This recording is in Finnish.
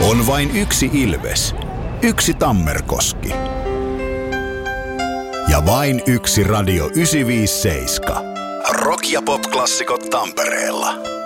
On vain yksi Ilves, yksi Tammerkoski. Ja vain yksi Radio 957. Rock- ja pop-klassikot Tampereella.